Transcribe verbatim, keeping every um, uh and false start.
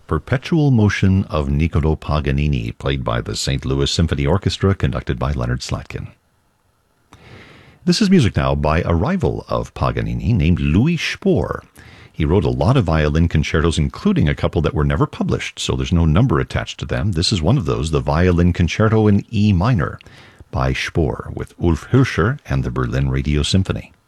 Perpetual Motion of Niccolò Paganini, played by the Saint Louis Symphony Orchestra, conducted by Leonard Slatkin. This is music now by a rival of Paganini named Louis Spohr. He wrote a lot of violin concertos, including a couple that were never published, so there's no number attached to them. This is one of those, the Violin Concerto in E minor by Spohr, with Ulf Hirscher and the Berlin Radio Symphony.